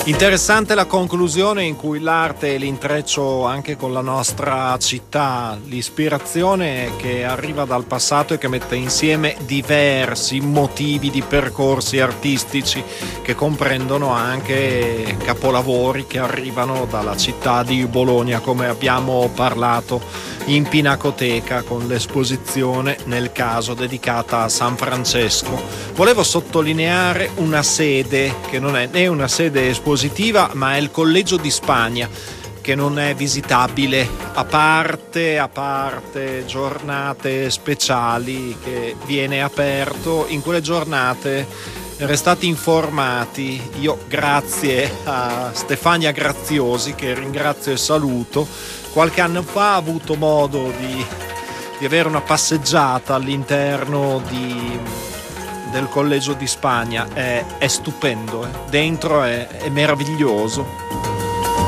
Interessante la conclusione in cui l'arte e l'intreccio anche con la nostra città, l'ispirazione che arriva dal passato e che mette insieme diversi motivi di percorsi artistici che comprendono anche capolavori che arrivano dalla città di Bologna, come abbiamo parlato in Pinacoteca con l'esposizione nel caso dedicata a San Francesco. Volevo sottolineare una sede che non è né una sede espositiva, ma è il Collegio di Spagna, che non è visitabile a parte giornate speciali che viene aperto. In quelle giornate restate informati. Io, grazie a Stefania Graziosi, che ringrazio e saluto, qualche anno fa ha avuto modo di avere una passeggiata all'interno del Collegio di Spagna. È stupendo, dentro è meraviglioso.